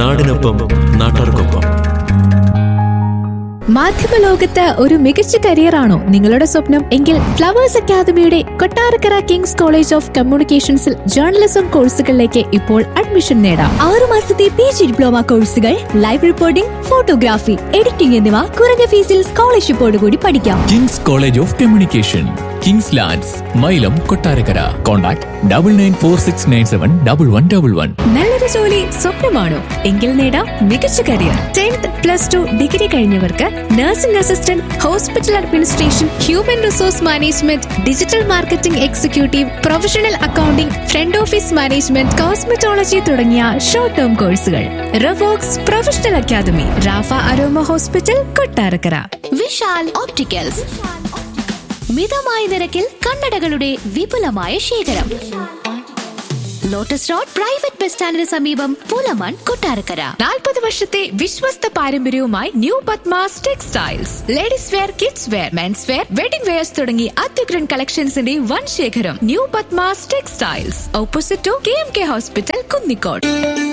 നാടിനൊപ്പം നാട്ടാർക്കൊപ്പം. മാധ്യമലോകത്ത് ഒരു മികച്ച കരിയറാണോ നിങ്ങളുടെ സ്വപ്നം? എങ്കിൽ ഫ്ലവേഴ്സ് അക്കാദമിയുടെ Kottarakkara Kings college of കമ്മ്യൂണിക്കേഷൻസിൽ journalism കോഴ്സുകളിലേക്ക് ഇപ്പോൾ അഡ്മിഷൻ നേടാം. 6 മാസത്തെ PG ഡിപ്ലോമ കോഴ്സുകൾ, ലൈവ് റിപ്പോർട്ടിംഗ്, ഫോട്ടോഗ്രാഫി, എഡിറ്റിംഗ് എന്നിവ കുറഞ്ഞ ഫീസിൽ സ്കോളർഷിപ്പോടുകൂടി പഠിക്കാം. Kings college of communication, Kings lands, Mylam, Kottarakkara. Contact 9946971111. നല്ലൊരു ജോലി സ്വപ്നമാണോ? എങ്കിൽ നേടാം മികച്ച career. 10th +2 degree കഴിഞ്ഞവർക്ക് nursing assistant, hospital administration, human resource management, digital marketing executive, professional accounting, front office management, cosmetology തുടങ്ങിയ ഷോർട്ട് ടേം കോഴ്സുകൾ. റവോക്സ് professional academy, Rafah aroma hospital, Kottarakkara. Vishal opticals, മിതമായ നിരക്കിൽ കണ്ണടകളുടെ വിപുലമായ ശേഖരം. ലോട്ടസ് റോഡ് പ്രൈവറ്റ് ബസ് സ്റ്റാൻഡിന് സമീപം, പൂലമൺ, കൊട്ടാരക്കര. 40 വർഷത്തെ വിശ്വസ്ത പാരമ്പര്യവുമായി new Padmas textiles. Ladies wear, kids wear, men's wear, wedding wears തുടങ്ങി അത്യുഗ്രൻ കളക്ഷൻസിന്റെ വൻ ശേഖരം. New Padmas textiles, opposite to KMK hospital, Kunnicode.